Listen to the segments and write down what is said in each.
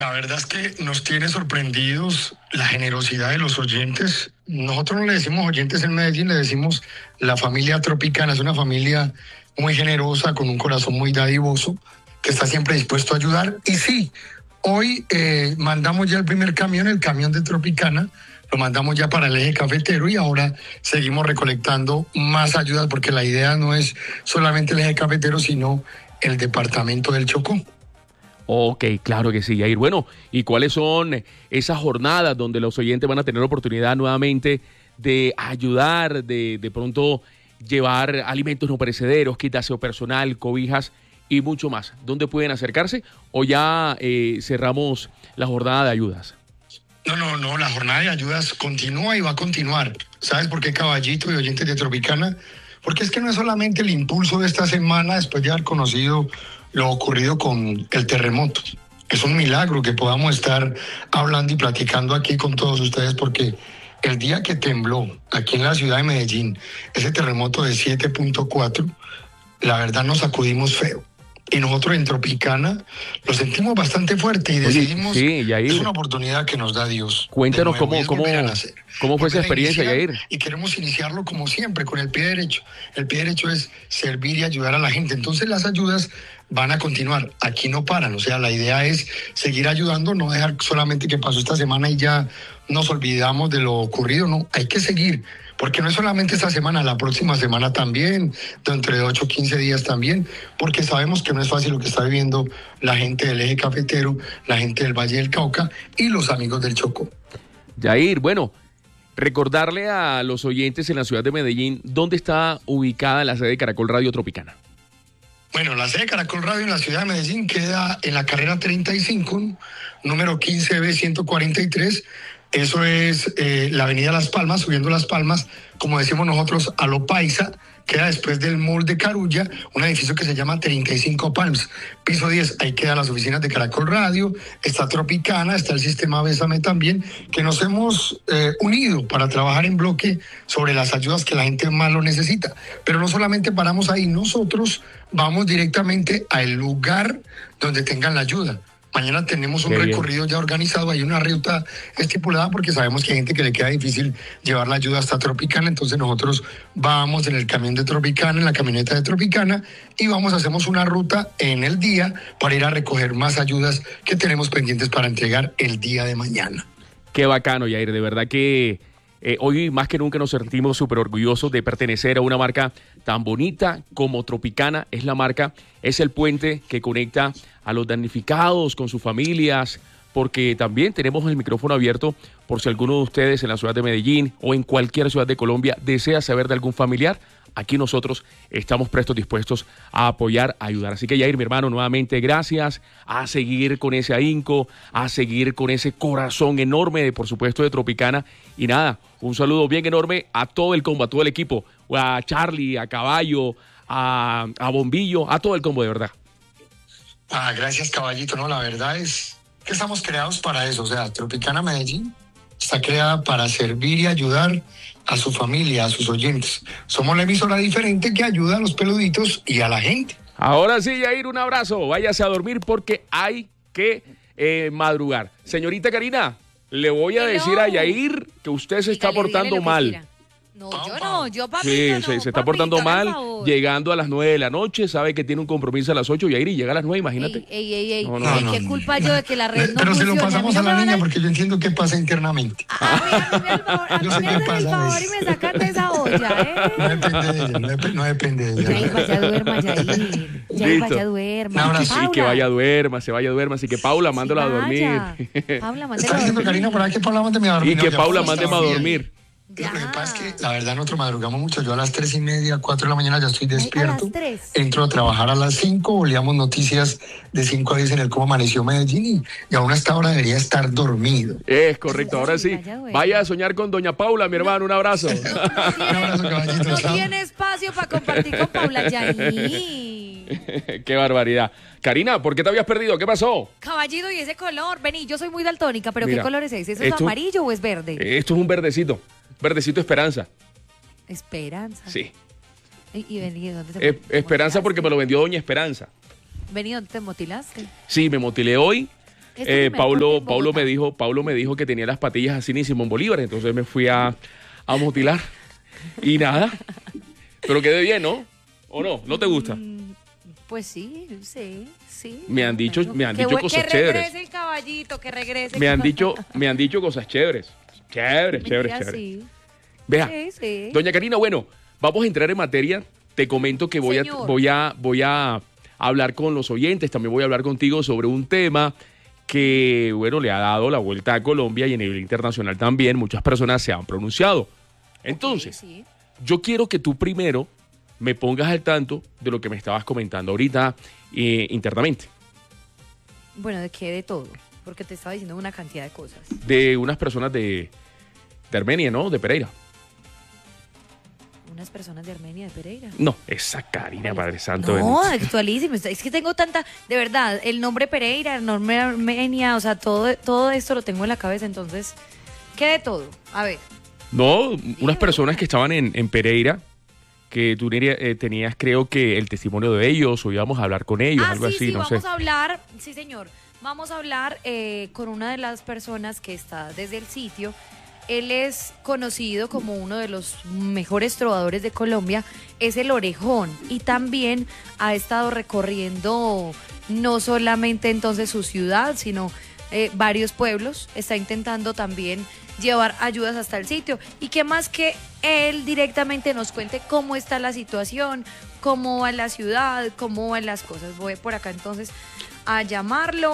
La verdad es que nos tiene sorprendidos la generosidad de los oyentes. Nosotros no le decimos oyentes en Medellín, le decimos la familia Tropicana. Es una familia muy generosa, con un corazón muy dadivoso, que está siempre dispuesto a ayudar. Y sí, hoy mandamos ya el primer camión, el camión de Tropicana, lo mandamos ya para el eje cafetero y ahora seguimos recolectando más ayudas porque la idea no es solamente el eje cafetero, sino el departamento del Chocó. Ok, claro que sí, Yair. Bueno, ¿y cuáles son esas jornadas donde los oyentes van a tener oportunidad nuevamente de ayudar, de pronto llevar alimentos no perecederos, kit de aseo personal, cobijas y mucho más? ¿Dónde pueden acercarse o ya cerramos la jornada de ayudas? No, la jornada de ayudas continúa y va a continuar. ¿Sabes por qué, Caballito y oyentes de Tropicana? Porque es que no es solamente el impulso de esta semana después de haber conocido lo ocurrido con el terremoto. Es un milagro que podamos estar hablando y platicando aquí con todos ustedes, porque el día que tembló aquí en la ciudad de Medellín, ese terremoto de 7.4, la verdad nos sacudimos feo. Y nosotros en Tropicana lo sentimos bastante fuerte y decidimos, sí, Yair, es una oportunidad que nos da Dios. Cuéntanos cómo fue esa experiencia, Yair. Y queremos iniciarlo como siempre, con el pie derecho. El pie derecho es servir y ayudar a la gente. Entonces las ayudas van a continuar. Aquí no paran. O sea, la idea es seguir ayudando, no dejar solamente que pasó esta semana y ya nos olvidamos de lo ocurrido. No, hay que seguir. Porque no es solamente esta semana, la próxima semana también, dentro de 8 o 15 días también, porque sabemos que no es fácil lo que está viviendo la gente del eje cafetero, la gente del Valle del Cauca y los amigos del Chocó. Yair, bueno, recordarle a los oyentes en la ciudad de Medellín dónde está ubicada la sede de Caracol Radio Tropicana. Bueno, la sede de Caracol Radio en la ciudad de Medellín queda en la carrera 35, número 15B143. Eso es la avenida Las Palmas, subiendo Las Palmas, como decimos nosotros, a lo paisa. Queda después del Mall de Carulla, un edificio que se llama 35 Palms, piso 10. Ahí quedan las oficinas de Caracol Radio, está Tropicana, está el sistema Bésame también, que nos hemos unido para trabajar en bloque sobre las ayudas que la gente más lo necesita. Pero no solamente paramos ahí, nosotros vamos directamente al lugar donde tengan la ayuda. Mañana tenemos un recorrido ya organizado, hay una ruta estipulada porque sabemos que hay gente que le queda difícil llevar la ayuda hasta Tropicana, entonces nosotros vamos en el camión de Tropicana, en la camioneta de Tropicana y hacemos una ruta en el día para ir a recoger más ayudas que tenemos pendientes para entregar el día de mañana. Qué bacano, Yair, de verdad que hoy más que nunca nos sentimos súper orgullosos de pertenecer a una marca tan bonita como Tropicana. Es la marca, es el puente que conecta a los damnificados con sus familias, porque también tenemos el micrófono abierto por si alguno de ustedes en la ciudad de Medellín o en cualquier ciudad de Colombia desea saber de algún familiar. Aquí nosotros estamos prestos, dispuestos a apoyar, a ayudar. Así que, Yair, mi hermano, nuevamente gracias, a seguir con ese ahínco, a seguir con ese corazón enorme, de, por supuesto, de Tropicana. Y nada, un saludo bien enorme a todo el combo, a todo el equipo, a Charlie, a Caballo, a Bombillo, a todo el combo, de verdad. Gracias, Caballito. No, la verdad es que estamos creados para eso. O sea, Tropicana Medellín está creada para servir y ayudar a su familia, a sus oyentes. Somos la emisora diferente que ayuda a los peluditos y a la gente. Ahora sí, Yair, un abrazo. Váyase a dormir porque hay que madrugar. Señorita Karina, le voy a decir a Yair que usted se está portando mal. No, yo no, yo papito sí, no, se está papito, portando mal, favor. llegando a las 9 de la noche, sabe que tiene un compromiso a las 8, Yair, y llega a las 9, imagínate. Ey, No, ¿qué culpa yo de que la red no pero funcione? se lo pasamos a la niña dar- porque yo entiendo qué pasa internamente. A mí Yo sé me qué hacen el pasa, favor ¿ves? y me sacan de esa olla, No depende de ella, no depende de ella. Yair, vaya duerma, Yair. Yair, Listo. vaya duerma. Un abrazo. Y Paula. que vaya duerma, se vaya duerma, así que Paula, mándala a dormir. Paula, mándala Está a diciendo dormir. Karina por ahí que Paula mándeme a dormir. Y No, que ya Paula Paula mándeme a estaba bien. dormir. Lo que pasa es que la verdad nosotros madrugamos mucho. Yo a las 3:30, 4 de la mañana ya estoy despierto. las 3. Entro a trabajar a las 5, oleamos noticias de 5 a 10 en el cómo amaneció Medellín y aún a esta hora debería estar dormido. Es correcto, ahora sí. Vaya a soñar con doña Paula, mi hermano, un abrazo. Un abrazo, caballito. No Chao. tiene espacio para compartir con Paula, Yair. Qué barbaridad. Karina, ¿por qué te habías perdido? ¿Qué pasó? Caballito, y ese color. Vení, yo soy muy daltónica, pero Mira, ¿qué color es ese? ¿Eso es esto- amarillo o es verde? Esto es un verdecito esperanza. Esperanza. Sí. Y vení, ¿dónde te Esperanza motilaste? porque me lo vendió doña Esperanza. Vení, ¿dónde te motilaste? Sí, me motilé hoy Paulo me dijo que tenía las patillas así ni Simón Bolívar, entonces me fui a mutilar y nada. Pero quedé bien, ¿no? ¿O no? ¿No te gusta? Pues sí. Me han dicho cosas chéveres. Que regrese el caballito, que regrese. Me han dicho cosas chéveres. Chéveres. Sí. Vea, Sí. doña Karina, bueno, vamos a entrar en materia. Te comento que voy a hablar con los oyentes, también voy a hablar contigo sobre un tema que, bueno, le ha dado la vuelta a Colombia y a nivel internacional también. Muchas personas se han pronunciado. Entonces, Sí. yo quiero que tú primero me pongas al tanto de lo que me estabas comentando ahorita internamente. Bueno, ¿de qué? De todo. Porque te estaba diciendo una cantidad de cosas. De unas personas de Armenia, ¿no? De Pereira. Unas personas de Armenia, de Pereira. No, esa Karina, Padre Santo. No, bendito. actualísimo. Es que tengo tanta, de verdad, el nombre Pereira, el nombre Armenia, o sea, todo esto lo tengo en la cabeza, entonces, ¿qué de todo? A ver. No, unas personas que estaban en Pereira, que tú tenías, creo que, el testimonio de ellos, o íbamos a hablar con ellos, algo así, sí, no sé. vamos a hablar, sí señor, vamos a hablar con una de las personas que está desde el sitio. Él es conocido como uno de los mejores trovadores de Colombia, es el Orejón, y también ha estado recorriendo no solamente entonces su ciudad, sino varios pueblos, está intentando también llevar ayudas hasta el sitio, y qué más que él directamente nos cuente cómo está la situación, cómo va la ciudad, cómo van las cosas. Voy por acá entonces a llamarlo.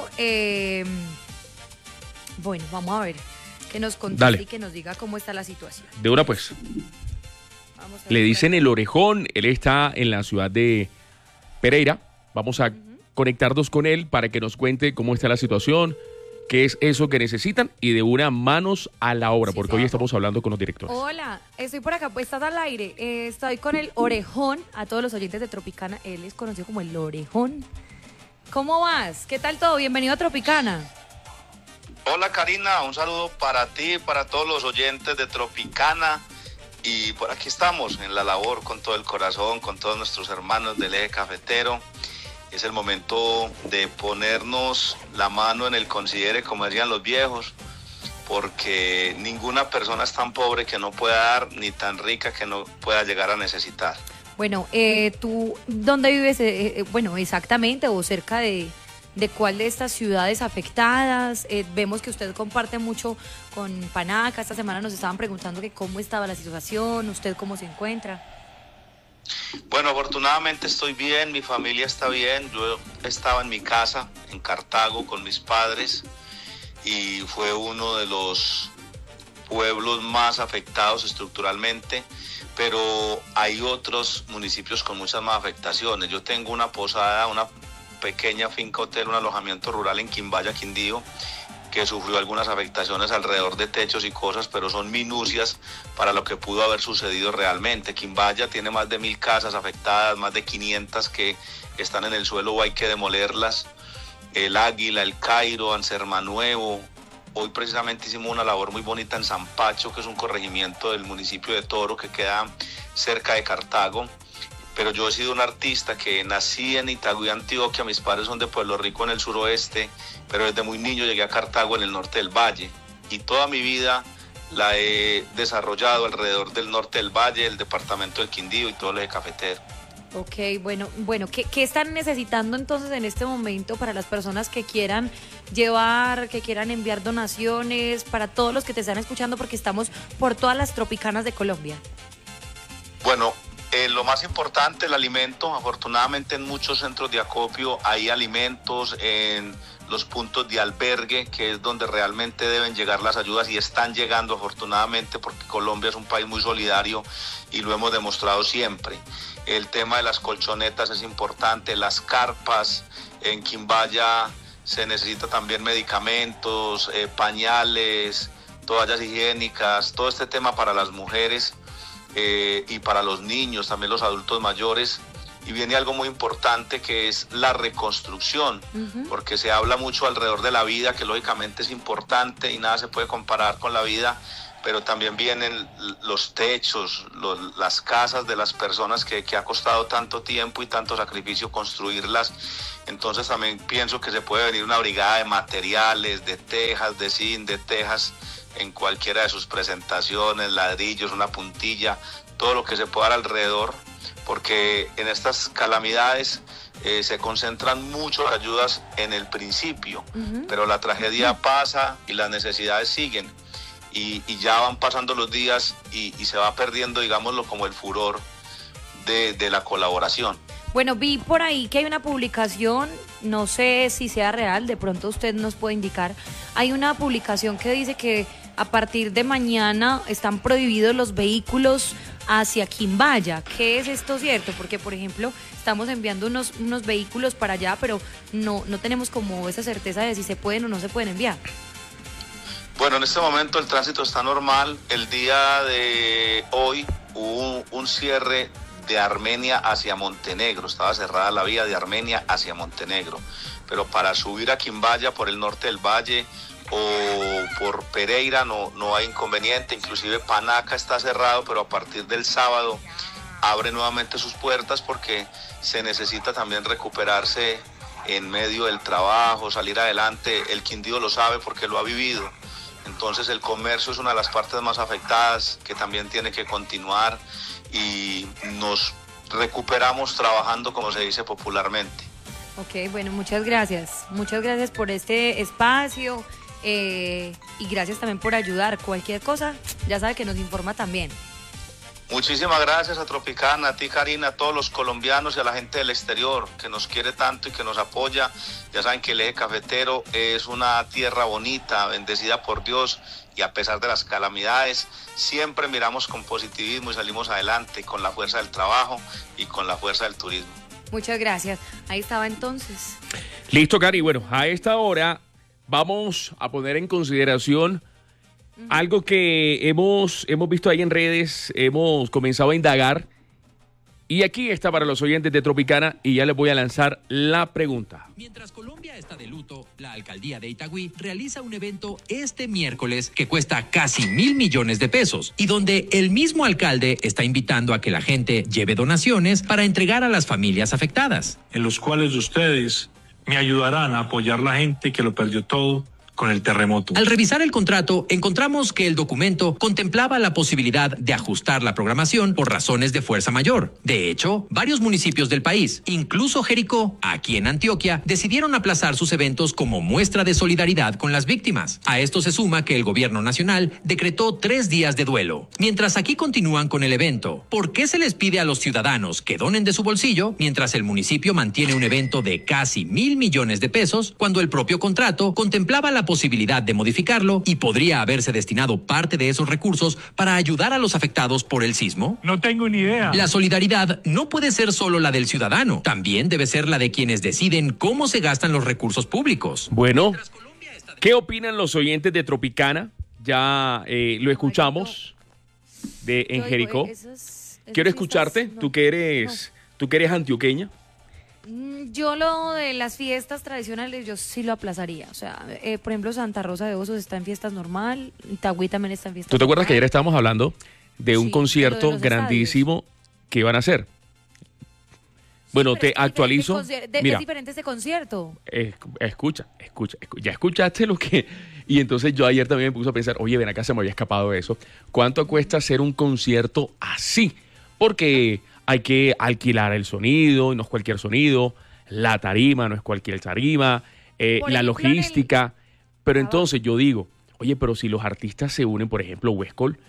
Bueno, vamos a ver que nos conteste. Dale. Y que nos diga cómo está la situación. De una, pues. Vamos a ver. Le dicen el Orejón, él está en la ciudad de Pereira. Vamos a conectarnos con él para que nos cuente cómo está la situación, qué es eso que necesitan, y de una, manos a la obra, Sí, porque claro. hoy estamos hablando con los directores. Hola, estoy por acá, pues estás al aire. Estoy con el Orejón, a todos los oyentes de Tropicana. Él es conocido como el Orejón. ¿Cómo vas? ¿Qué tal todo? Bienvenido a Tropicana. Hola Karina, un saludo para ti, para todos los oyentes de Tropicana, y por aquí estamos en la labor con todo el corazón, con todos nuestros hermanos del eje cafetero. Es el momento de ponernos la mano en el considere, como decían los viejos, porque ninguna persona es tan pobre que no pueda dar, ni tan rica que no pueda llegar a necesitar. Bueno, ¿tú dónde vives? Bueno, exactamente, o cerca de cuál de estas ciudades afectadas. Vemos que usted comparte mucho con Panaca. Esta semana nos estaban preguntando que cómo estaba la situación, usted cómo se encuentra. Bueno, afortunadamente estoy bien, mi familia está bien. Yo estaba en mi casa, en Cartago, con mis padres, y fue uno de los pueblos más afectados estructuralmente, pero hay otros municipios con muchas más afectaciones. Yo tengo una posada, una pequeña finca hotel, un alojamiento rural en Quimbaya, Quindío, que sufrió algunas afectaciones alrededor de techos y cosas, pero son minucias para lo que pudo haber sucedido realmente. Quimbaya tiene más de 1.000 casas afectadas, más de 500 que están en el suelo o hay que demolerlas. El Águila, el Cairo, Anserma Nuevo. Hoy precisamente hicimos una labor muy bonita en San Pacho, que es un corregimiento del municipio de Toro que queda cerca de Cartago. Pero yo he sido un artista que nací en Itagüí, Antioquia. Mis padres son de Pueblo Rico, en el suroeste, pero desde muy niño llegué a Cartago, en el norte del valle, y toda mi vida la he desarrollado alrededor del norte del valle, el departamento del Quindío y todo el eje cafetero. Ok, bueno, ¿qué están necesitando entonces en este momento para las personas que quieran llevar, que quieran enviar donaciones, para todos los que te están escuchando, porque estamos por todas las tropicanas de Colombia? Bueno, lo más importante, el alimento. Afortunadamente en muchos centros de acopio hay alimentos, en los puntos de albergue, que es donde realmente deben llegar las ayudas, y están llegando afortunadamente, porque Colombia es un país muy solidario y lo hemos demostrado siempre. El tema de las colchonetas es importante, las carpas. En Quimbaya se necesita también medicamentos, pañales, toallas higiénicas, todo este tema para las mujeres y para los niños, también los adultos mayores. Y viene algo muy importante, que es la reconstrucción, porque se habla mucho alrededor de la vida, que lógicamente es importante y nada se puede comparar con la vida, pero también vienen los techos, las casas de las personas que ha costado tanto tiempo y tanto sacrificio construirlas. Entonces también pienso que se puede venir una brigada de materiales, de tejas, de zinc, de tejas, en cualquiera de sus presentaciones, ladrillos, una puntilla, todo lo que se pueda dar alrededor, porque en estas calamidades se concentran mucho las ayudas en el principio, pero la tragedia pasa y las necesidades siguen, y ya van pasando los días y se va perdiendo, digámoslo, como el furor de la colaboración. Bueno, vi por ahí que hay una publicación, no sé si sea real, de pronto usted nos puede indicar. Hay una publicación que dice que a partir de mañana están prohibidos los vehículos hacia Quimbaya. ¿Qué es esto cierto? Porque, por ejemplo, estamos enviando unos vehículos para allá, pero no tenemos como esa certeza de si se pueden o no se pueden enviar. Bueno, en este momento el tránsito está normal. El día de hoy hubo un cierre de Armenia hacia Montenegro, estaba cerrada la vía de Armenia hacia Montenegro, pero para subir a Quimbaya por el norte del valle o por Pereira no hay inconveniente. Inclusive Panaca está cerrado, pero a partir del sábado abre nuevamente sus puertas porque se necesita también recuperarse en medio del trabajo, salir adelante. El Quindío lo sabe porque lo ha vivido. Entonces el comercio es una de las partes más afectadas, que también tiene que continuar, y nos recuperamos trabajando, como se dice popularmente. Ok, bueno, muchas gracias. Muchas gracias por este espacio y gracias también por ayudar. Cualquier cosa, ya sabe que nos informa también. Muchísimas gracias a Tropicana, a ti, Karina, a todos los colombianos y a la gente del exterior que nos quiere tanto y que nos apoya. Ya saben que el eje cafetero es una tierra bonita, bendecida por Dios, y a pesar de las calamidades siempre miramos con positivismo y salimos adelante con la fuerza del trabajo y con la fuerza del turismo. Muchas gracias. Ahí estaba entonces. Listo, Cari. Bueno, a esta hora vamos a poner en consideración algo que hemos visto ahí en redes, hemos comenzado a indagar, y aquí está para los oyentes de Tropicana, y ya les voy a lanzar la pregunta. Mientras Colombia está de luto, la alcaldía de Itagüí realiza un evento este miércoles que cuesta casi 1.000 millones de pesos y donde el mismo alcalde está invitando a que la gente lleve donaciones para entregar a las familias afectadas. En los cuales ustedes me ayudarán a apoyar a la gente que lo perdió todo con el terremoto. Al revisar el contrato, encontramos que el documento contemplaba la posibilidad de ajustar la programación por razones de fuerza mayor. De hecho, varios municipios del país, incluso Jericó, aquí en Antioquia, decidieron aplazar sus eventos como muestra de solidaridad con las víctimas. A esto se suma que el gobierno nacional decretó 3 días de duelo. Mientras aquí continúan con el evento, ¿por qué se les pide a los ciudadanos que donen de su bolsillo mientras el municipio mantiene un evento de casi 1.000 millones de pesos cuando el propio contrato contemplaba la posibilidad de modificarlo y podría haberse destinado parte de esos recursos para ayudar a los afectados por el sismo? No tengo ni idea. La solidaridad no puede ser solo la del ciudadano, también debe ser la de quienes deciden cómo se gastan los recursos públicos. Bueno, ¿qué opinan los oyentes de Tropicana? Ya lo escuchamos en Jericó. Quiero escucharte, tú que eres antioqueña. Yo lo de las fiestas tradicionales, yo sí lo aplazaría. O sea, por ejemplo, Santa Rosa de Osos está en fiestas normal, Itagüí también está en fiestas ¿Tú te acuerdas normal. que ayer estábamos hablando de un concierto de los grandísimo que iban a hacer? Bueno, Sí, te pero es actualizo. diferente es diferente este concierto. Escucha, ya escuchaste lo que... Y entonces yo ayer también me puse a pensar, oye, ven acá, se me había escapado eso. ¿Cuánto cuesta hacer un concierto así? Porque hay que alquilar el sonido, no es cualquier sonido, la tarima no es cualquier tarima, la logística. Pero entonces yo digo, oye, pero si los artistas se unen, por ejemplo, Westcol,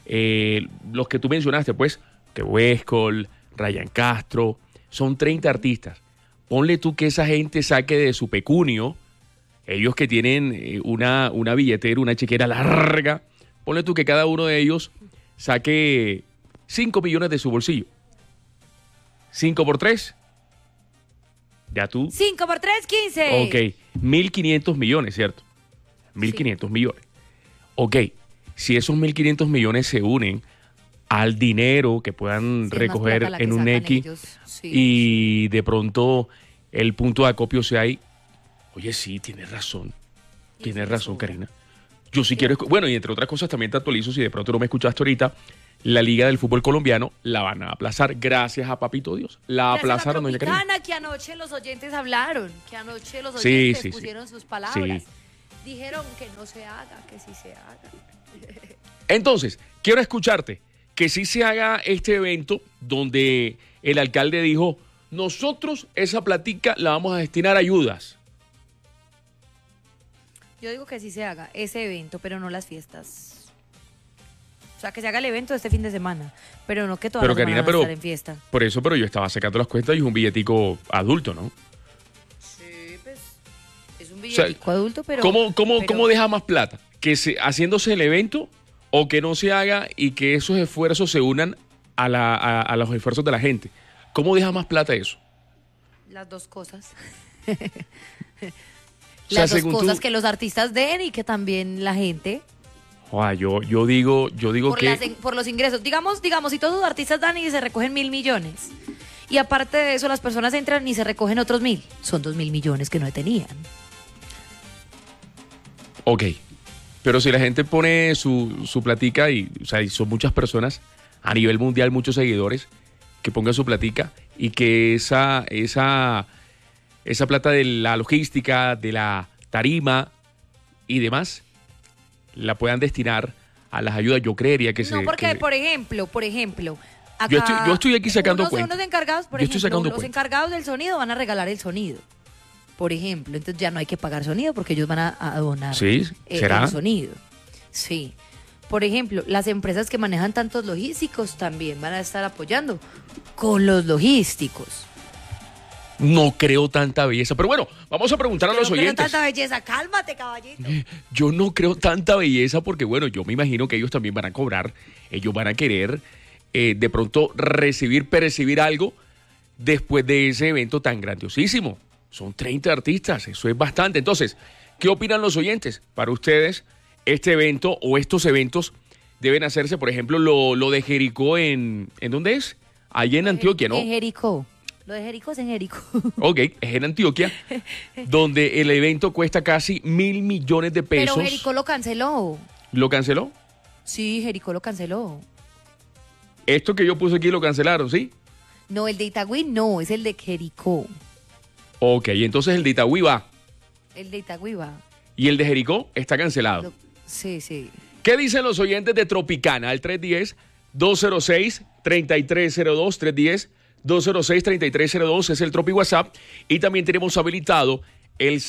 los que tú mencionaste, pues, que Westcol, Ryan Castro, son 30 artistas. Ponle tú que esa gente saque de su pecunio, ellos que tienen una billetera, una chequera larga, ponle tú que cada uno de ellos saque 5 millones de su bolsillo. 5 por 3. Ya tú. 5 por 3, 15. Ok, 1.500 millones, ¿cierto? 1.500 millones. Ok, si esos 1.500 millones se unen al dinero que puedan recoger en un X y de pronto el punto de acopio sea ahí. Oye, sí, tienes razón, Karina. Yo sí quiero, bueno, y entre otras cosas también te actualizo, si de pronto no me escuchaste ahorita, la Liga del Fútbol Colombiano la van a aplazar, gracias a Papito Dios. La aplazaron, doña Karina. Que anoche los oyentes hablaron, que anoche los oyentes pusieron sus palabras. Sí. Dijeron que no se haga, que sí se haga. Entonces, quiero escucharte, que sí se haga este evento donde el alcalde dijo, nosotros esa platica la vamos a destinar a ayudas. Yo digo que sí se haga ese evento, pero no las fiestas. O sea, que se haga el evento este fin de semana, pero no que toda la semana van a estar en fiesta. Por eso, pero yo estaba sacando las cuentas y es un billetico adulto, ¿no? Sí, pues es un billetico adulto, pero... ¿Cómo deja más plata? ¿Que haciéndose el evento o que no se haga y que esos esfuerzos se unan a los esfuerzos de la gente? ¿Cómo deja más plata eso? Las dos cosas. Las dos cosas, que los artistas den y que también la gente. Yo digo por los ingresos. Digamos, si todos los artistas dan y se recogen 1.000 millones. Y aparte de eso, las personas entran y se recogen otros 1.000. Son 2.000 millones que no tenían. Ok. Pero si la gente pone su platica y son muchas personas a nivel mundial, muchos seguidores, que pongan su platica y que esa plata de la logística, de la tarima y demás, la puedan destinar a las ayudas, yo creería que No, porque, por ejemplo, acá yo estoy aquí sacando cuentas. Unos encargados, por ejemplo, los encargados del sonido van a regalar el sonido, por ejemplo. Entonces ya no hay que pagar sonido porque ellos van a donar el sonido. Sí. Por ejemplo, las empresas que manejan tantos logísticos también van a estar apoyando con los logísticos. No creo tanta belleza, pero bueno, vamos a preguntar a los oyentes. No creo tanta belleza, cálmate, caballito. Yo no creo tanta belleza porque, bueno, yo me imagino que ellos también van a cobrar, ellos van a querer de pronto percibir algo después de ese evento tan grandiosísimo. Son 30 artistas, eso es bastante. Entonces, ¿qué opinan los oyentes? Para ustedes, este evento o estos eventos deben hacerse, por ejemplo, lo de Jericó ¿en dónde es? Allí en Antioquia, ¿no? En Jericó. Lo de Jericó es en Jericó. Ok, es en Antioquia, donde el evento cuesta casi 1.000 millones de pesos. Pero Jericó lo canceló. ¿Lo canceló? Sí, Jericó lo canceló. Esto que yo puse aquí lo cancelaron, ¿sí? No, el de Itagüí no, es el de Jericó. Ok, entonces el de Itagüí va. El de Itagüí va. Y el de Jericó está cancelado. Sí, sí. ¿Qué dicen los oyentes de Tropicana? Al 310-206-3302, 310-206-3302 es el Tropi WhatsApp. Y también tenemos habilitado el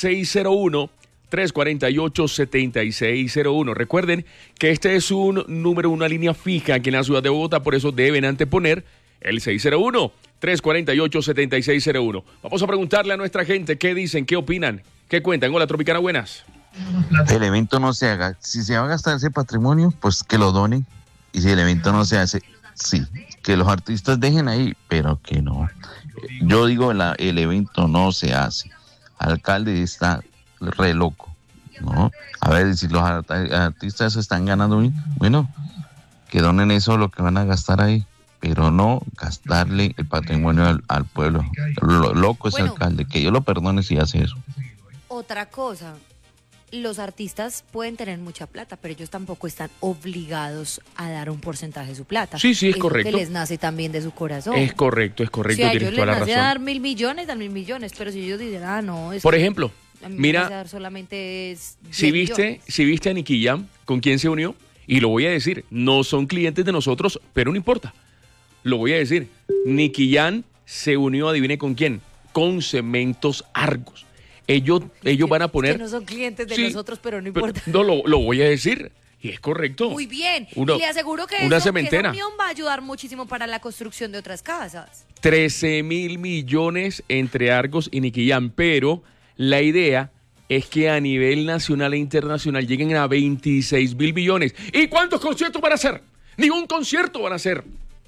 601-348-7601. Recuerden que este es un número, una línea fija aquí en la ciudad de Bogotá, por eso deben anteponer el 601-348-7601. Vamos a preguntarle a nuestra gente qué dicen, qué opinan, qué cuentan. Hola, Tropicana, buenas. El evento no se haga. Si se va a gastar ese patrimonio, pues que lo donen. Y si el evento no se hace, sí, que los artistas dejen ahí, pero que no. Yo digo, el evento no se hace. El alcalde está re loco, ¿no? A ver, si los artistas están ganando bien, bueno, que donen eso lo que van a gastar ahí, pero no gastarle el patrimonio al pueblo. Lo loco es el alcalde, que yo lo perdone si hace eso. Otra cosa, los artistas pueden tener mucha plata, pero ellos tampoco están obligados a dar un porcentaje de su plata. Sí, es correcto. Que les nace también de su corazón. Es correcto, Si a ellos les nace dar 1.000 millones, dan 1.000 millones, pero si ellos dicen, no, es por ejemplo, mira, dar solamente es si viste a Nicky Jam, ¿con quién se unió? Y lo voy a decir, no son clientes de nosotros, pero no importa. Lo voy a decir, Nicky Jam se unió, adivine con quién, con Cementos Argos. Ellos van a poner... Que no son clientes de nosotros, pero no importa. No, lo voy a decir. Y es correcto. Muy bien. Y le aseguro que esa unión va a ayudar muchísimo para la construcción de otras casas. 13.000 millones entre Argos y Nicky Jam. Pero la idea es que a nivel nacional e internacional lleguen a 26.000 millones. ¿Y cuántos conciertos van a hacer? Ningún concierto van a hacer.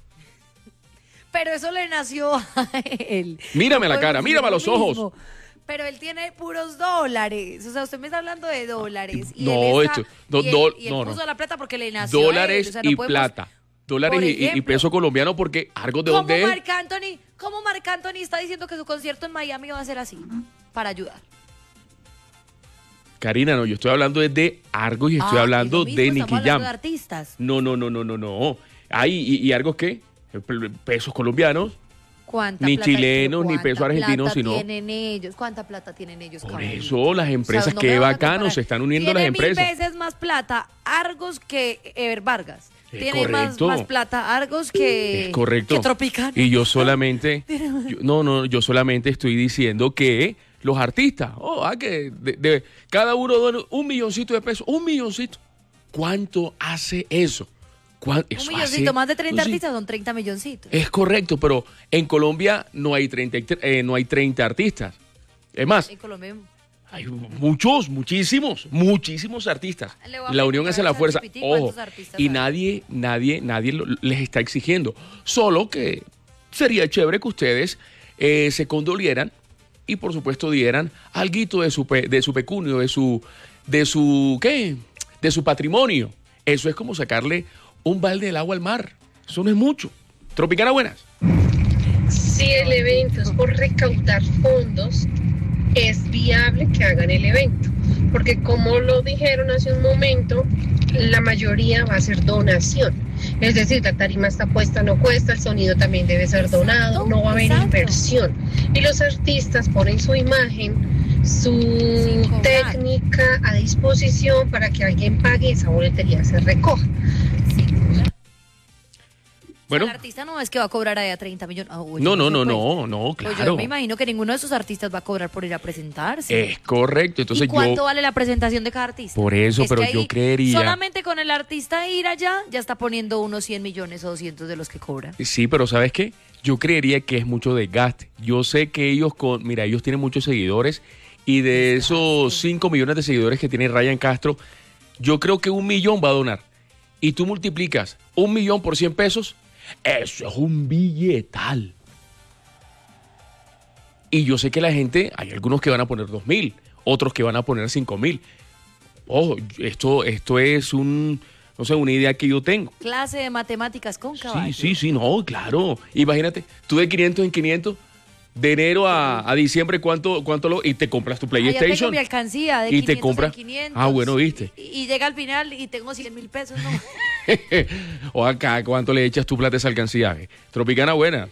Pero eso le nació a él. Mírame la cara, mírame a los ojos. Pero él tiene puros dólares. O sea, usted me está hablando de dólares. Y no, él puso la plata porque le nació dólares a él. O sea, y plata. Dólares y peso colombiano porque Argos de dónde es. ¿Cómo Marc Anthony está diciendo que su concierto en Miami va a ser así? Para ayudar. Karina, no, yo estoy hablando de Argos y estoy hablando es lo mismo, de estamos Nicky hablando Jam. de artistas. No. ¿Y Argos qué? Pesos colombianos. ¿Cuánta Ni plata- chilenos, ni cuánta pesos argentinos, plata sino... tienen ellos? ¿Cuánta plata tienen ellos? Por caballito? eso las empresas, no qué me van a bacano, comparar. se están uniendo las Tiene empresas. 1000 veces más plata Argos que Ever Vargas. Es Tiene correcto. más plata Argos que, Es correcto. que Tropicana. Y yo solamente, yo solamente estoy diciendo que los artistas, que de cada uno dona $1 milloncito de pesos, $1 milloncito. ¿Cuánto hace eso? Un Eso milloncito, hace- más de 30 sí. artistas son 30 milloncitos. Es correcto, pero en Colombia no hay 30 artistas. Es más, En Colombia. hay muchísimos artistas. Le voy a La unión preguntar hace la a fuerza. ChatGPT Ojo, cuántos artistas y hay. nadie les está exigiendo. Solo que sería chévere que ustedes se condolieran y por supuesto dieran alguito de su pecunio, de su patrimonio. Eso es como sacarle un balde del agua al mar. Eso no es mucho. Tropicana, buenas. Si el evento es por recaudar fondos, es viable que hagan el evento, porque como lo dijeron hace un momento, la mayoría va a ser donación. Es decir, la tarima está puesta, no cuesta, el sonido también debe ser donado, no va a haber Exacto. inversión. Y los artistas ponen su imagen, su Sin cobrar. técnica a disposición para que alguien pague y esa boletería se recoja. Bueno, El artista no es que va a cobrar allá 30 millones. Oye, no, pues. Pues yo claro. me imagino que ninguno de esos artistas va a cobrar por ir a presentarse. Es correcto. Entonces ¿Y cuánto yo... vale la presentación de cada artista? Por eso, Es pero que yo ahí, creería... solamente con el artista ir allá, ya está poniendo unos 100 millones o 200 de los que cobra. Sí, pero ¿sabes qué? Yo creería que es mucho desgaste. Yo sé que ellos ellos tienen muchos seguidores y de esos 5 millones de seguidores que tiene Ryan Castro, yo creo que 1 millón va a donar. Y tú multiplicas 1 millón por 100 pesos, eso es un billetal. Y yo sé que la gente, hay algunos que van a poner 2.000, otros que van a poner 5.000. Ojo, esto es una idea que yo tengo. Clase de matemáticas con caballo. Sí, no, claro. Imagínate, tú de 500 en 500, de enero a diciembre, ¿cuánto y te compras tu Ah, ya tengo PlayStation? mi alcancía de Y 500 te compras. en 500. Ah, bueno, viste. Y llega al final y tengo 100.000 pesos, ¿no? O acá, ¿cuánto le echas tu plata a esa alcancía? Tropicana, buena.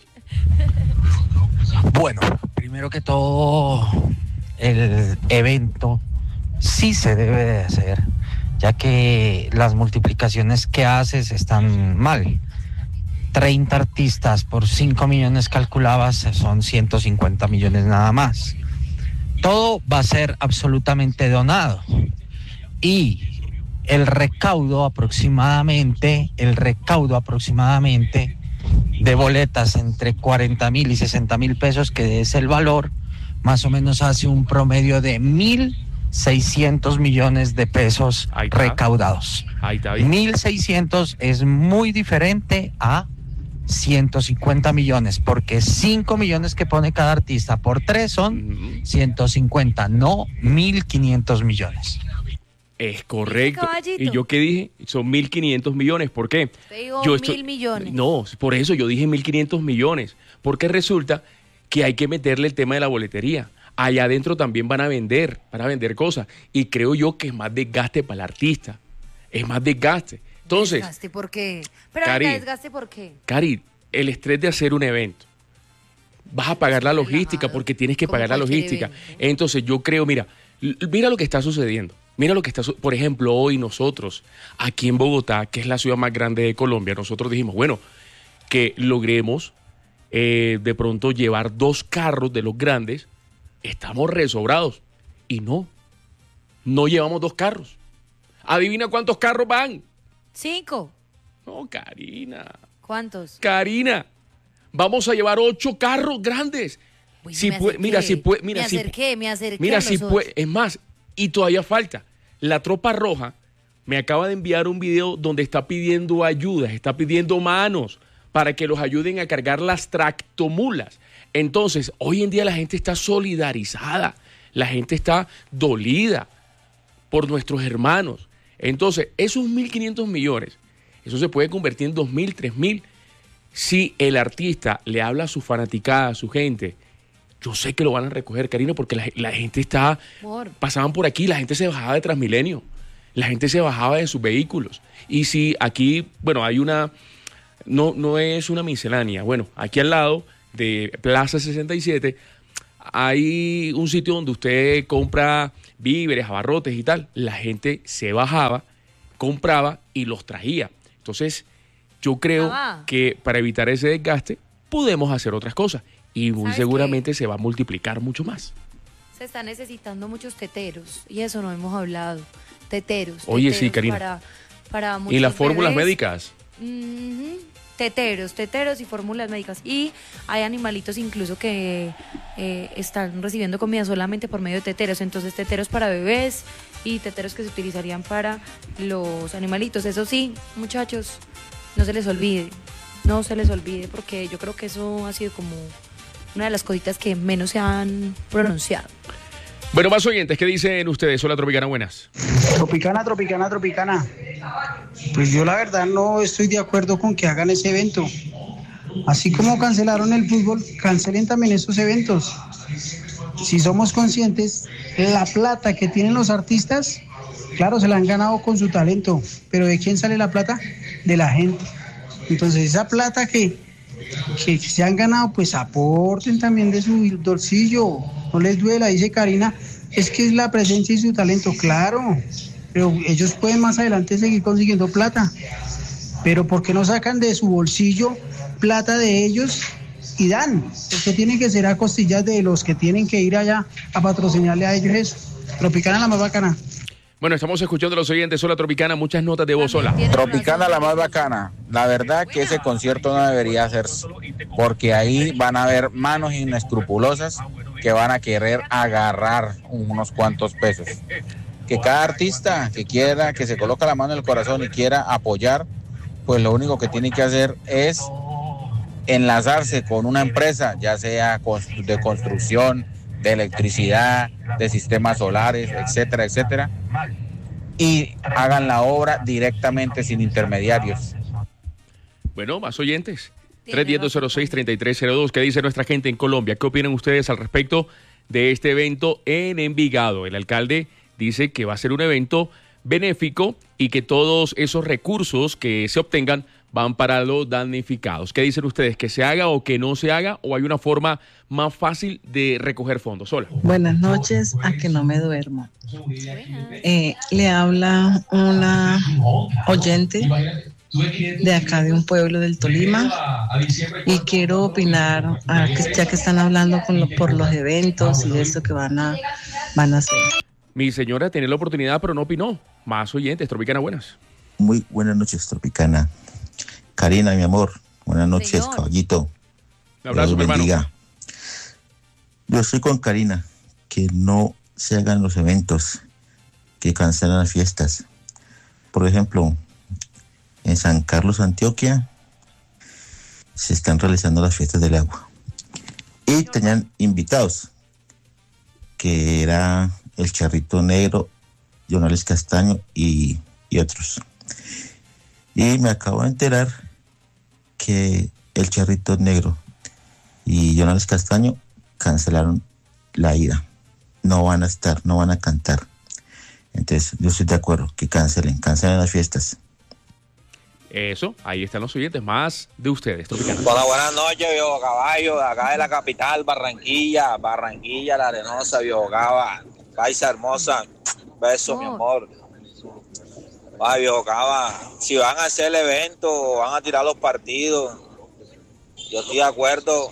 Bueno, primero que todo, el evento sí se debe de hacer, ya que las multiplicaciones que haces están mal. 30 artistas por 5 millones calculabas, son 150 millones nada más. Todo va a ser absolutamente donado. Y el recaudo aproximadamente de boletas entre 40.000 y 60.000 pesos, que es el valor, más o menos hace un promedio de 1.600 millones de pesos Ahí está. recaudados. Ahí está bien. 1.600 es muy diferente a 150 millones, porque 5 millones que pone cada artista por 3 son 150, no 1.500 millones. Es correcto. Caballito. ¿Y yo qué dije? Son 1.500 millones. ¿Por qué? Te digo Yo 1.000 millones. No, por eso yo dije 1.500 millones. Porque resulta que hay que meterle el tema de la boletería. Allá adentro también van a vender cosas. Y creo yo que es más desgaste para el artista. Es más desgaste. Entonces, ¿Desgaste por qué? Pero Cari, venga, ¿desgaste por qué? Cari, el estrés de hacer un evento. Vas a pagar la logística relajado, porque tienes que como pagar la cualquier logística. evento. Entonces yo creo, mira lo que está sucediendo. Mira lo que está, por ejemplo, hoy nosotros, aquí en Bogotá, que es la ciudad más grande de Colombia, nosotros dijimos, bueno, que logremos de pronto llevar 2 carros de los grandes, estamos resobrados. Y no llevamos 2 carros. Adivina cuántos carros van. 5. No, ¿Cuántos? Karina, vamos a llevar 8 carros grandes. Uy, Si me puede, mira, acerqué. si puede, Me acerqué. Mira, a si los puede, ocho. es más, y todavía falta. La Tropa Roja me acaba de enviar un video donde está pidiendo ayuda, está pidiendo manos para que los ayuden a cargar las tractomulas. Entonces, hoy en día la gente está solidarizada, la gente está dolida por nuestros hermanos. Entonces, esos 1.500 millones, eso se puede convertir en 2.000, 3.000, si el artista le habla a su fanaticada, a su gente, yo sé que lo van a recoger, Karina, porque la gente pasaban por aquí, la gente se bajaba de Transmilenio, la gente se bajaba de sus vehículos. Y si aquí, bueno, hay no es una miscelánea, bueno, aquí al lado de Plaza 67 hay un sitio donde usted compra víveres, abarrotes y tal. La gente se bajaba, compraba y los traía. Entonces, yo creo que para evitar ese desgaste, podemos hacer otras cosas. Y muy seguramente se va a multiplicar mucho más. Se están necesitando muchos teteros. Y eso no hemos hablado. Teteros. Oye, sí, Karina. Para muchos ¿Y las fórmulas bebés médicas? Teteros y fórmulas médicas. Y hay animalitos incluso que están recibiendo comida solamente por medio de teteros. Entonces, teteros para bebés y teteros que se utilizarían para los animalitos. Eso sí, muchachos, no se les olvide. No se les olvide, porque yo creo que eso ha sido como una de las cositas que menos se han pronunciado. Bueno, más oyentes, ¿qué dicen ustedes? Hola, Tropicana, buenas. Tropicana. Pues yo la verdad no estoy de acuerdo con que hagan ese evento. Así como cancelaron el fútbol, cancelen también esos eventos. Si somos conscientes, la plata que tienen los artistas, claro, se la han ganado con su talento, pero ¿de quién sale la plata? De la gente. Entonces esa plata que se han ganado, pues aporten también de su bolsillo. No les duela, dice Karina, es que es la presencia y su talento, claro, pero ellos pueden más adelante seguir consiguiendo plata. Pero ¿por qué no sacan de su bolsillo plata de ellos y dan? Porque tiene que ser a costillas de los que tienen que ir allá a patrocinarle a ellos eso. Tropicana la más bacana. Bueno, estamos escuchando a los oyentes. Hola, Tropicana, muchas notas de voz. Hola. Tropicana la más bacana. La verdad que ese concierto no debería hacerse, porque ahí van a haber manos inescrupulosas que van a querer agarrar unos cuantos pesos. Que cada artista que quiera, que se coloca la mano en el corazón y quiera apoyar, pues lo único que tiene que hacer es enlazarse con una empresa, ya sea de construcción, de electricidad, de sistemas solares, etcétera, etcétera, y hagan la obra directamente sin intermediarios. Bueno, más oyentes. 310-206-3302. ¿Qué dice nuestra gente en Colombia? ¿Qué opinan ustedes al respecto de este evento en Envigado? El alcalde dice que va a ser un evento benéfico y que todos esos recursos que se obtengan van para los damnificados. ¿Qué dicen ustedes? ¿Que se haga o que no se haga? ¿O hay una forma más fácil de recoger fondos? Hola. Buenas noches, a que no me duermo. Le habla una oyente de acá de un pueblo del Tolima y quiero opinar, ya que están hablando por los eventos y esto que van a hacer. Mi señora tiene la oportunidad, pero no opinó. Más oyentes. Tropicana, buenas. Muy buenas noches, Tropicana. Karina, mi amor, buenas noches, señor. Caballito. Un abrazo, mi hermano. Yo estoy con Karina, que no se hagan los eventos, que cancelan las fiestas. Por ejemplo, en San Carlos, Antioquia, se están realizando las fiestas del agua. Y tenían invitados, que era el Charrito Negro, Jonales Castaño y otros. Y me acabo de enterar que el Charrito Negro y Jonales Castaño cancelaron la ida. No van a estar, no van a cantar. Entonces, yo estoy de acuerdo, que cancelen las fiestas. Eso, ahí están los oyentes, más de ustedes. Tropicana. Hola, buenas noches, Viejo Caballo, de acá de la capital, Barranquilla, La Arenosa, Viejo Cava, Paisa hermosa, besos, mi amor. Ay, Viejo Cava, si van a hacer el evento, van a tirar los partidos, yo estoy de acuerdo,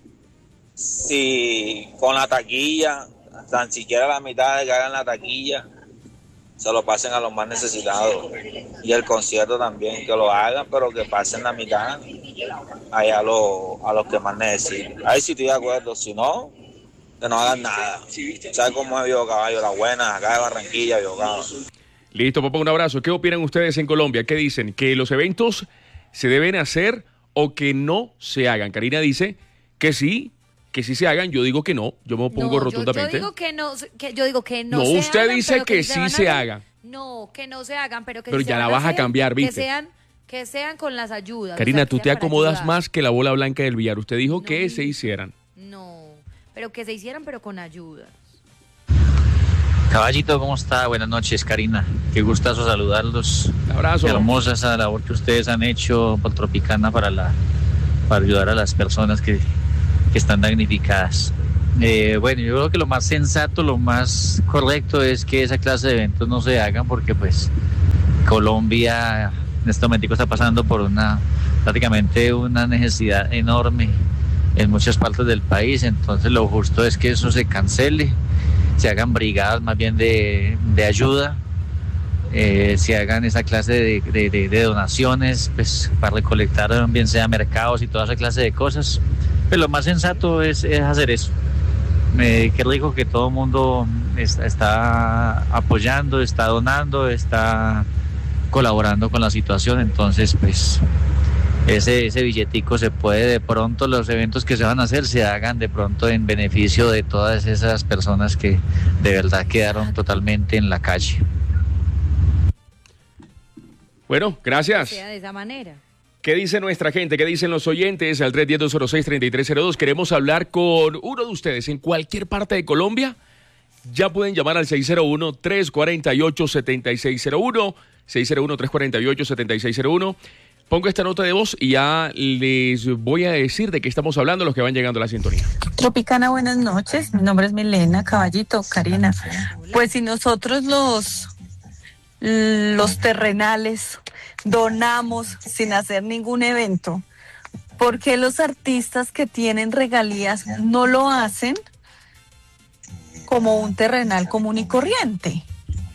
si con la taquilla, tan siquiera la mitad de que hagan la taquilla, se lo pasen a los más necesitados. Y el concierto también, que lo hagan, pero que pasen la mitad allá a los que más necesitan. Ahí sí estoy de acuerdo, si no, que no hagan nada. ¿Sabes cómo es Viejo Caballo? La buena, acá de Barranquilla, Viejo Caballo. Listo, papá, un abrazo. ¿Qué opinan ustedes en Colombia? ¿Qué dicen? ¿Que los eventos se deben hacer o que no se hagan? Karina dice que sí se hagan. Yo digo que no. Yo me opongo rotundamente. Yo digo que no. Yo digo que no. No, se usted hagan, dice que sí se hagan. No, que no se hagan, pero que pero sí ya la vas a cambiar, ¿viste? Que sean con las ayudas. Karina, o sea, tú te acomodas más que la bola blanca del billar. Usted dijo que se hicieran. No, pero que se hicieran, pero con ayuda. Caballito, ¿cómo está? Buenas noches, Karina. Qué gustazo saludarlos. Un abrazo. Hermosa esa labor que ustedes han hecho por Tropicana para ayudar a las personas que están damnificadas. Bueno, yo creo que lo más sensato, lo más correcto es que esa clase de eventos no se hagan porque pues Colombia en este momento está pasando por prácticamente una necesidad enorme en muchas partes del país, entonces lo justo es que eso se cancele, se hagan brigadas más bien de ayuda, se hagan esa clase de donaciones pues, para recolectar bien sea mercados y toda esa clase de cosas. Pero lo más sensato es hacer eso. Qué rico que todo el mundo está apoyando, está donando, está colaborando con la situación, entonces pues ese billetico se puede, de pronto los eventos que se van a hacer se hagan de pronto en beneficio de todas esas personas que de verdad quedaron totalmente en la calle. Bueno, gracias. Que sea de esa manera. ¿Qué dice nuestra gente? ¿Qué dicen los oyentes? Al 310-206-3302. Queremos hablar con uno de ustedes en cualquier parte de Colombia. Ya pueden llamar al 601-348-7601. 601-348-7601. Pongo esta nota de voz y ya les voy a decir de qué estamos hablando los que van llegando a la sintonía. Tropicana, buenas noches. Mi nombre es Milena, Caballito, Karina. Pues si nosotros los terrenales donamos sin hacer ningún evento, ¿por qué los artistas que tienen regalías no lo hacen como un terrenal común y corriente?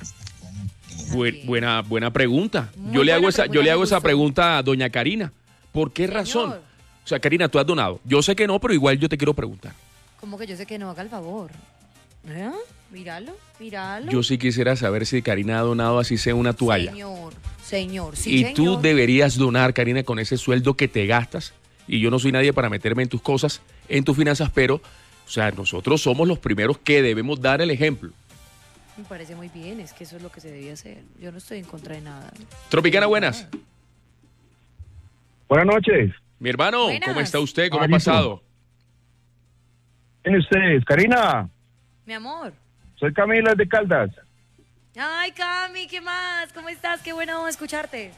Buena pregunta. Yo le hago esa pregunta a doña Karina. ¿Por qué razón? O sea, Karina, tú has donado. Yo sé que no, pero igual yo te quiero preguntar. ¿Cómo que yo sé que no? Haga el favor. Míralo. Yo sí quisiera saber si Karina ha donado así sea una toalla. Señor, sí, y señor. tú deberías donar, Karina, con ese sueldo que te gastas. Y yo no soy nadie para meterme en tus cosas, en tus finanzas, pero, o sea, nosotros somos los primeros que debemos dar el ejemplo. Me parece muy bien, es que eso es lo que se debía hacer. Yo no estoy en contra de nada. Tropicana, buenas. Buenas noches. Mi hermano, Buenas. ¿Cómo está usted? ¿Cómo ha pasado? ¿Quién ustedes? Karina, Mi amor. soy Camilo de Caldas. Ay, Cami, ¿qué más? ¿Cómo estás? Qué bueno escucharte.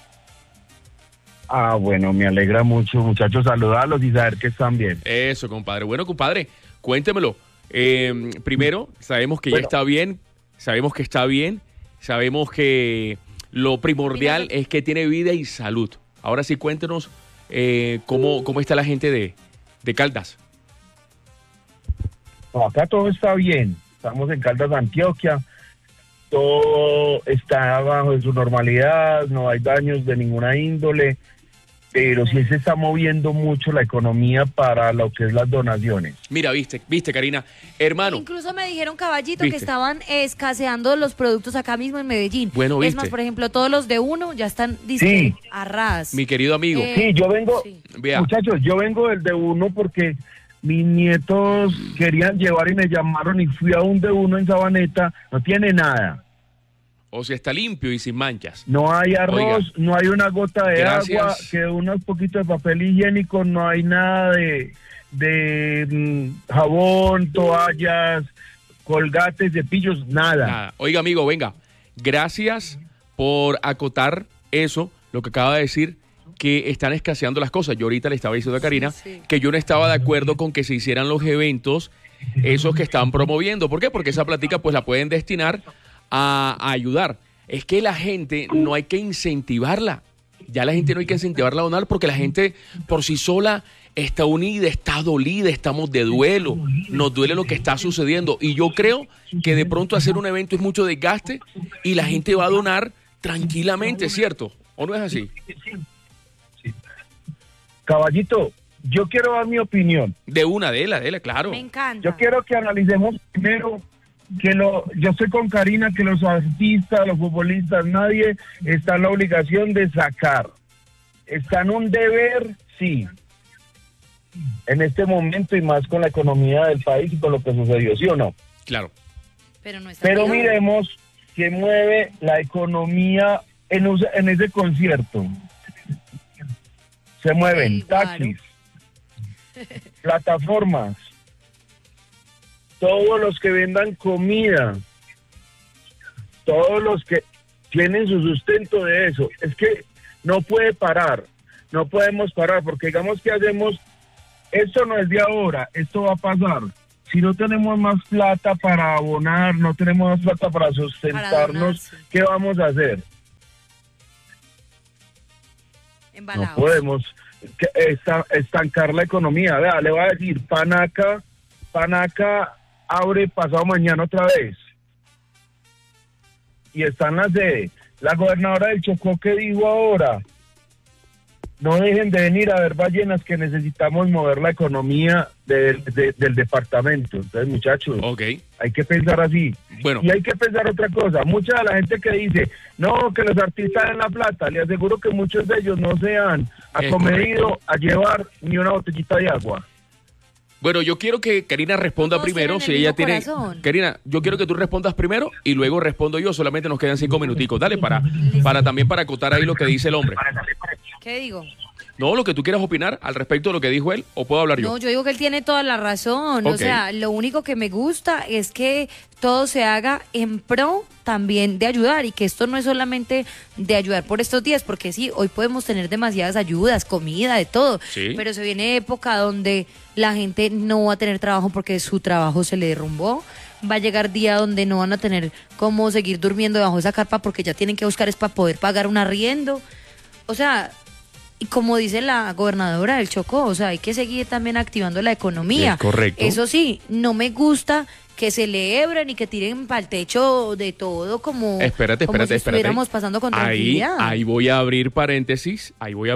Ah, bueno, me alegra mucho, muchachos, saludarlos y saber que están bien. Eso, compadre. Bueno, compadre, cuéntemelo. Primero, sabemos que ya está bien, sabemos que lo primordial es que tiene vida y salud. Ahora sí, cuéntenos cómo está la gente de Caldas. No, acá todo está bien, estamos en Caldas, Antioquia, todo está bajo su normalidad, no hay daños de ninguna índole, pero sí se está moviendo mucho la economía para lo que es las donaciones. Mira, viste, Karina, hermano. Incluso me dijeron, Caballito, ¿Viste? que estaban escaseando los productos acá mismo en Medellín. Bueno, es ¿viste? más, por ejemplo, todos los de uno ya están Sí. a ras. Mi querido amigo. Sí, yo vengo, Vea. muchachos, yo vengo del de uno porque mis nietos querían llevar y me llamaron y fui a un de uno en Sabaneta, no tiene nada. O sea, está limpio y sin manchas. No hay arroz, Oiga, no hay una gota de gracias. agua, que unos poquitos de papel higiénico, no hay nada de jabón, toallas, colgates, cepillos, nada. Oiga, amigo, venga. Gracias por acotar eso, lo que acaba de decir, que están escaseando las cosas. Yo ahorita le estaba diciendo a Karina que yo no estaba de acuerdo con que se hicieran los eventos, esos que están promoviendo. ¿Por qué? Porque esa plática pues la pueden destinar a ayudar. Es que la gente no hay que incentivarla. Ya la gente no hay que incentivarla a donar porque la gente por sí sola está unida, está dolida, estamos de duelo. Nos duele lo que está sucediendo. Y yo creo que de pronto hacer un evento es mucho desgaste y la gente va a donar tranquilamente, ¿cierto? ¿O no es así? Caballito, yo quiero dar mi opinión. De la, claro. Me encanta. Yo quiero que analicemos primero yo estoy con Karina, que los artistas, los futbolistas, nadie está en la obligación de sacar. Está en un deber, sí, en este momento y más con la economía del país y con lo que sucedió, ¿sí o no? Claro. Pero miremos que mueve la economía en ese concierto. Se mueven taxis, plataformas, todos los que vendan comida, todos los que tienen su sustento de eso. Es que no puede parar, no podemos parar, porque digamos que hacemos, esto no es de ahora, esto va a pasar. Si no tenemos más plata para abonar, no tenemos más plata para sustentarnos, ¿qué vamos a hacer? Embalados. No podemos estancar la economía. Vea, le voy a decir, Panaca abre pasado mañana otra vez. Y está en la sede. La gobernadora del Chocó, ¿qué dijo ahora? No dejen de venir a ver ballenas, que necesitamos mover la economía del departamento. Entonces, muchachos, hay que pensar así. Bueno. Y hay que pensar otra cosa. Mucha de la gente que dice, no, que los artistas den la plata, le aseguro que muchos de ellos no se han acomedido a llevar ni una botellita de agua. Bueno, yo quiero que Karina responda Todos primero, tienen si el ella mismo tiene... corazón. Karina, yo quiero que tú respondas primero y luego respondo yo, solamente nos quedan 5 minuticos. Dale, para también para acotar ahí lo que dice el hombre. ¿Qué digo? No, lo que tú quieras opinar al respecto de lo que dijo él, o puedo hablar yo. No, yo digo que él tiene toda la razón. Ok. O sea, lo único que me gusta es que todo se haga en pro también de ayudar, y que esto no es solamente de ayudar por estos días, porque sí, hoy podemos tener demasiadas ayudas, comida, de todo, Sí. pero se viene época donde la gente no va a tener trabajo porque su trabajo se le derrumbó. Va a llegar día donde no van a tener cómo seguir durmiendo debajo de esa carpa porque ya tienen que buscar es para poder pagar un arriendo. O sea, y como dice la gobernadora del Chocó, o sea, hay que seguir también activando la economía. Es correcto. Eso sí, no me gusta que celebren y que tiren para el techo de todo como, Espérate. si estuviéramos pasando con tranquilidad. Ahí voy a abrir paréntesis.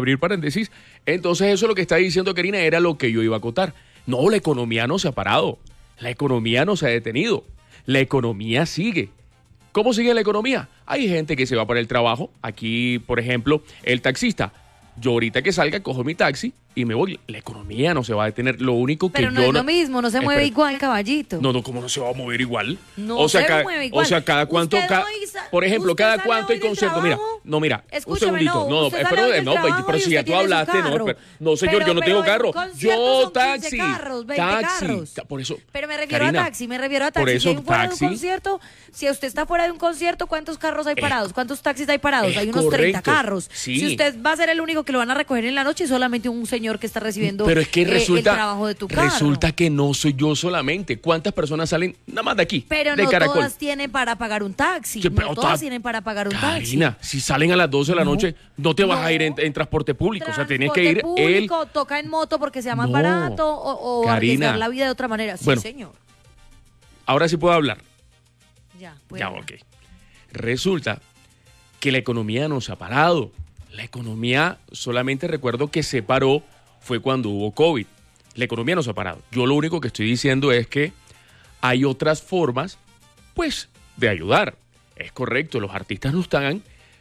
Entonces eso lo que está diciendo Karina era lo que yo iba a acotar. No, la economía no se ha parado. La economía no se ha detenido. La economía sigue. ¿Cómo sigue la economía? Hay gente que se va para el trabajo. Aquí, por ejemplo, el taxista. Yo ahorita que salga cojo mi taxi y me voy. La economía no se va a detener. Lo único que Pero no yo es lo mismo, no se mueve igual, caballito. No, ¿cómo no se va a mover igual? No o sea, se cada, mueve igual. O sea, cada cuánto, Usted hoy por ejemplo, usted cada sale cuánto hay hoy del concierto. Mira, trabajo. no, mira, un Escúcheme, segundito. no, usted sale hoy del trabajo pero y si ya usted tú tiene su hablaste, carro. no, señor, yo no tengo pero carro. en conciertos Yo son 15 taxi, carros, 20 taxi. carros. Por eso, Pero me refiero Karina, a taxi, me refiero a taxi. por eso, si hay fuera de taxi. un concierto, si usted está fuera de un concierto, ¿cuántos carros hay parados? ¿Cuántos taxis hay parados? es Hay unos 30 correcto, carros. sí. Si usted va a ser el único que lo van a recoger en la noche, solamente un señor que está recibiendo pero es que el trabajo de tu carro. resulta que no soy yo solamente. ¿Cuántas personas salen nada más de aquí? Pero de no Caracol. todas tienen para pagar un taxi. Sí, No pero todas ta- tienen para pagar un taxi. Karina, si salen a las 12 de la noche, no te vas a ir en transporte público. O sea, tienes que ir público, toca en moto porque sea más No, barato o Karina. arriesgar la vida de otra manera. Sí, Bueno, señor. Ahora sí puedo hablar. Ya, Ya, ok. Resulta que la economía no se ha parado. La economía, solamente recuerdo que se paró fue cuando hubo COVID. La economía no se ha parado. Yo lo único que estoy diciendo es que hay otras formas, pues, de ayudar. Es correcto, los artistas no están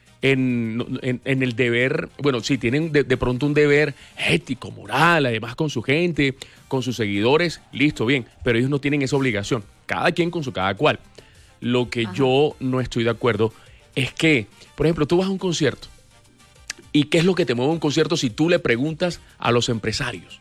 en el deber, bueno, sí, tienen de pronto un deber ético, moral, además con su gente, con sus seguidores, listo, bien, pero ellos no tienen esa obligación. Cada quien con su cada cual. Lo que yo no estoy de acuerdo es que, por ejemplo, tú vas a un concierto. ¿Y qué es lo que te mueve un concierto si tú le preguntas a los empresarios?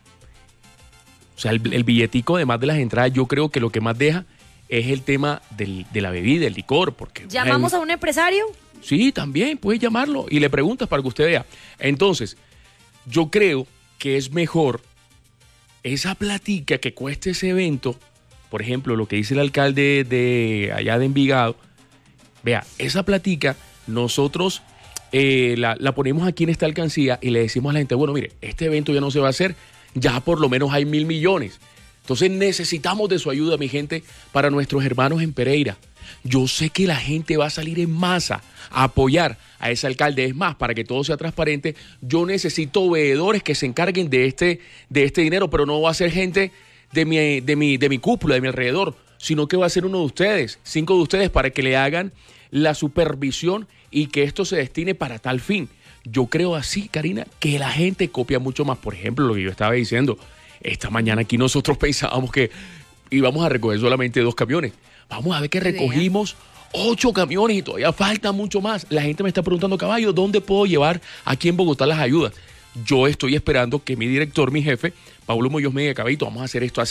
O sea, el billetico, además de las entradas, yo creo que lo que más deja es el tema de la bebida, el licor. Porque ¿Llamamos a un empresario? Sí, también puedes llamarlo y le preguntas para que usted vea. Entonces, yo creo que es mejor esa platica que cueste ese evento. Por ejemplo, lo que dice el alcalde de allá de Envigado. Vea, esa platica nosotros la ponemos aquí en esta alcancía y le decimos a la gente, bueno, mire, este evento ya no se va a hacer, ya por lo menos hay 1.000 millones. Entonces necesitamos de su ayuda, mi gente, para nuestros hermanos en Pereira. Yo sé que la gente va a salir en masa a apoyar a ese alcalde. Es más, para que todo sea transparente, yo necesito veedores que se encarguen de este dinero, pero no va a ser gente de mi cúpula, de mi alrededor, sino que va a ser uno de ustedes, 5 de ustedes, para que le hagan la supervisión y que esto se destine para tal fin. Yo creo así, Karina, que la gente copia mucho más. Por ejemplo, lo que yo estaba diciendo, esta mañana aquí nosotros pensábamos que íbamos a recoger solamente 2 camiones. Vamos a ver que recogimos 8 camiones y todavía falta mucho más. La gente me está preguntando, caballo, ¿dónde puedo llevar aquí en Bogotá las ayudas? Yo estoy esperando que mi director, mi jefe, Paulo Muñoz me diga, caballito, vamos a hacer esto así.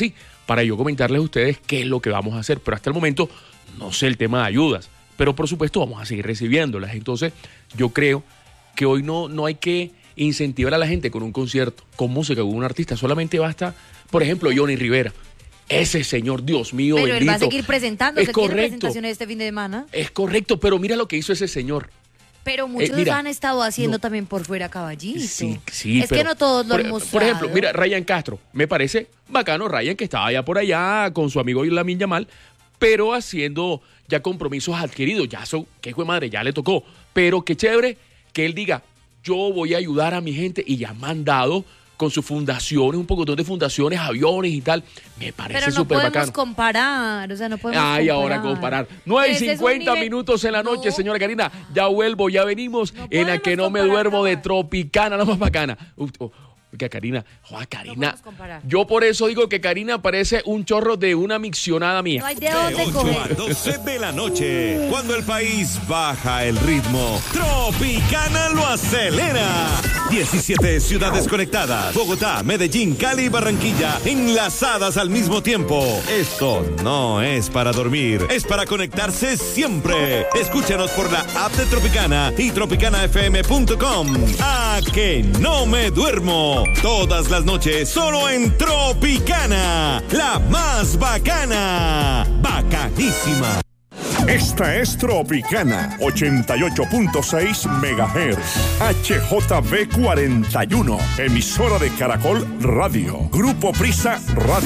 para yo comentarles a ustedes qué es lo que vamos a hacer. Pero hasta el momento no sé el tema de ayudas, pero por supuesto vamos a seguir recibiéndolas. Entonces yo creo que hoy no hay que incentivar a la gente con un concierto, con música, con un artista. Solamente basta, por ejemplo, Johnny Rivera. Ese señor, Dios mío, pero bendito. él va a seguir presentándose. Es Tiene correcto. presentaciones este fin de semana. Es correcto, pero mira lo que hizo ese señor. Pero muchos mira, han estado haciendo también por fuera caballito. Sí, es que no todos lo han mostrado. Por ejemplo, mira, Ryan Castro. Me parece bacano Ryan, que estaba allá por allá con su amigo Lamine Yamal, pero haciendo ya compromisos adquiridos. Ya son, qué hijo de madre, ya le tocó. Pero qué chévere que él diga, yo voy a ayudar a mi gente, y ya han mandado con sus fundaciones, un poco de fundaciones, aviones y tal. Me parece súper bacano. Pero no podemos comparar, o sea, no podemos comparar. ahora comparar. 9:50 minutos en la noche, señora Karina. Ya vuelvo, ya venimos en La Que No Me Duermo de Tropicana, la más bacana. Que Karina, Karina. Yo por eso digo que Karina parece un chorro de una miccionada mía. No hay de dónde coger. 8 a 12 de la noche, cuando el país baja el ritmo, Tropicana lo acelera. 17 ciudades conectadas: Bogotá, Medellín, Cali y Barranquilla, enlazadas al mismo tiempo. Esto no es para dormir, es para conectarse siempre. Escúchanos por la app de Tropicana y tropicanafm.com. A Que No Me Duermo. Todas las noches, solo en Tropicana, la más bacana. Bacanísima. Esta es Tropicana, 88.6 MHz, HJB 41, emisora de Caracol Radio, Grupo Prisa Radio.